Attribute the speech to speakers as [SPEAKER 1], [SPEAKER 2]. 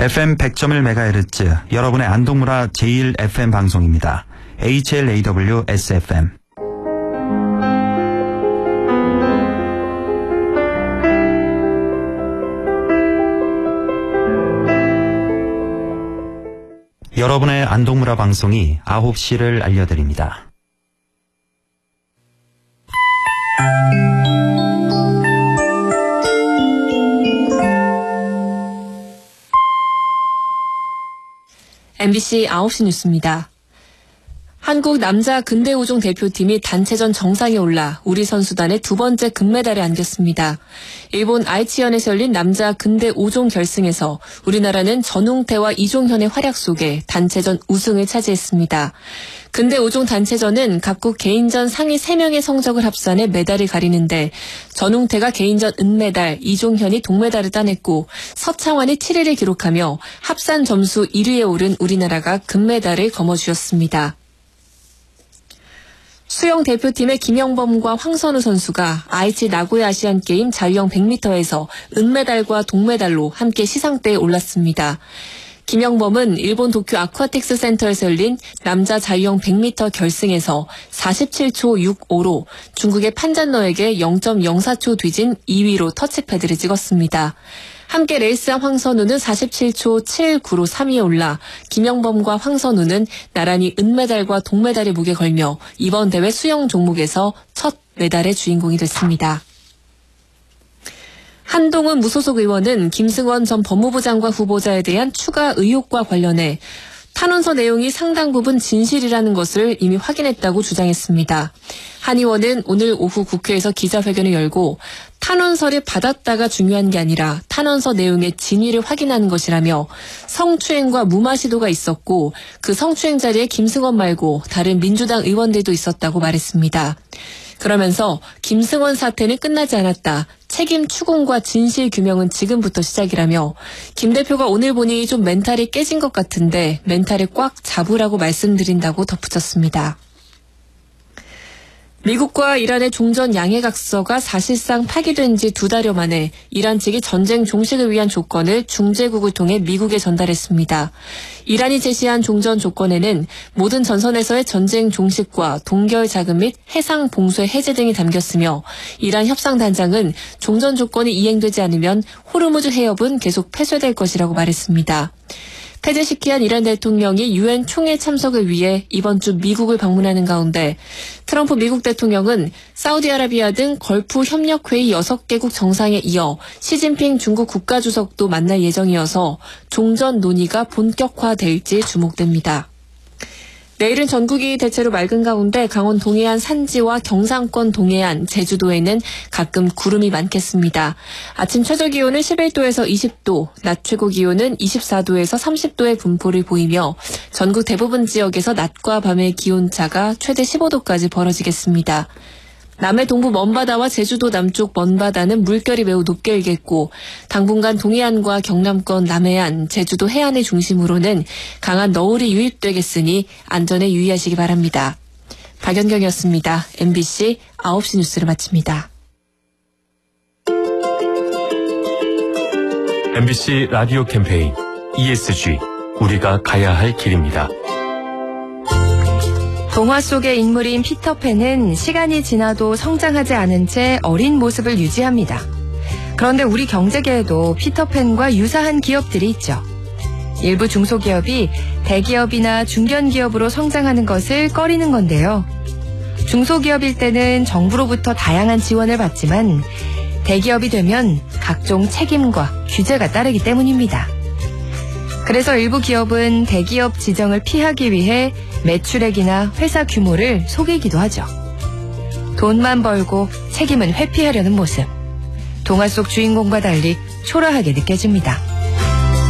[SPEAKER 1] FM 100.1MHz 여러분의 안동문화 제1 FM 방송입니다. HLAW SFM. 여러분의 안동문화 방송이 9시를 알려드립니다.
[SPEAKER 2] MBC 9시 뉴스입니다. 한국 남자 근대우종 대표팀이 단체전 정상에 올라 우리 선수단의 두 번째 금메달에 안겼습니다. 일본 아이치현에서 열린 남자 근대우종 결승에서 우리나라는 전웅태와 이종현의 활약 속에 단체전 우승을 차지했습니다. 근대우종 단체전은 각국 개인전 상위 3명의 성적을 합산해 메달을 가리는데 전웅태가 개인전 은메달, 이종현이 동메달을 따냈고 서창환이 7위를 기록하며 합산 점수 1위에 오른 우리나라가 금메달을 거머쥐었습니다. 수영 대표팀의 김영범과 황선우 선수가 아이치 나고야 아시안게임 자유형 100m에서 은메달과 동메달로 함께 시상대에 올랐습니다. 김영범은 일본 도쿄 아쿠아틱스 센터에서 열린 남자 자유형 100m 결승에서 47초 65로 중국의 판잔너에게 0.04초 뒤진 2위로 터치패드를 찍었습니다. 함께 레이스한 황선우는 47초 79로 3위에 올라 김영범과 황선우는 나란히 은메달과 동메달의 목에 걸며 이번 대회 수영 종목에서 첫 메달의 주인공이 됐습니다. 한동훈 무소속 의원은 김승원 전 법무부 장관 후보자에 대한 추가 의혹과 관련해 탄원서 내용이 상당 부분 진실이라는 것을 이미 확인했다고 주장했습니다. 한 의원은 오늘 오후 국회에서 기자회견을 열고 탄원서를 받았다가 중요한 게 아니라 탄원서 내용의 진위를 확인하는 것이라며 성추행과 무마시도가 있었고 그 성추행 자리에 김승원 말고 다른 민주당 의원들도 있었다고 말했습니다. 그러면서 김승원 사태는 끝나지 않았다. 책임 추궁과 진실 규명은 지금부터 시작이라며 김 대표가 오늘 보니 좀 멘탈이 깨진 것 같은데 멘탈을 꽉 잡으라고 말씀드린다고 덧붙였습니다. 미국과 이란의 종전 양해각서가 사실상 파기된 지 2달여 만에 이란 측이 전쟁 종식을 위한 조건을 중재국을 통해 미국에 전달했습니다. 이란이 제시한 종전 조건에는 모든 전선에서의 전쟁 종식과 동결 자금 및 해상 봉쇄 해제 등이 담겼으며 이란 협상단장은 종전 조건이 이행되지 않으면 호르무즈 해협은 계속 폐쇄될 것이라고 말했습니다. 페제시키안 이란 대통령이 유엔 총회 참석을 위해 이번 주 미국을 방문하는 가운데 트럼프 미국 대통령은 사우디아라비아 등 걸프 협력회의 6개국 정상에 이어 시진핑 중국 국가주석도 만날 예정이어서 종전 논의가 본격화될지 주목됩니다. 내일은 전국이 대체로 맑은 가운데 강원 동해안 산지와 경상권 동해안, 제주도에는 가끔 구름이 많겠습니다. 아침 최저 기온은 11도에서 20도, 낮 최고 기온은 24도에서 30도의 분포를 보이며 전국 대부분 지역에서 낮과 밤의 기온차가 최대 15도까지 벌어지겠습니다. 남해 동부 먼바다와 제주도 남쪽 먼바다는 물결이 매우 높게 일겠고 당분간 동해안과 경남권 남해안, 제주도 해안을 중심으로는 강한 너울이 유입되겠으니 안전에 유의하시기 바랍니다. 박연경이었습니다. MBC 9시 뉴스를 마칩니다.
[SPEAKER 3] MBC 라디오 캠페인 ESG, 우리가 가야 할 길입니다.
[SPEAKER 2] 동화 속의 인물인 피터팬은 시간이 지나도 성장하지 않은 채 어린 모습을 유지합니다. 그런데 우리 경제계에도 피터팬과 유사한 기업들이 있죠. 일부 중소기업이 대기업이나 중견기업으로 성장하는 것을 꺼리는 건데요. 중소기업일 때는 정부로부터 다양한 지원을 받지만 대기업이 되면 각종 책임과 규제가 따르기 때문입니다. 그래서 일부 기업은 대기업 지정을 피하기 위해 매출액이나 회사 규모를 속이기도 하죠. 돈만 벌고 책임은 회피하려는 모습. 동화 속 주인공과 달리 초라하게 느껴집니다.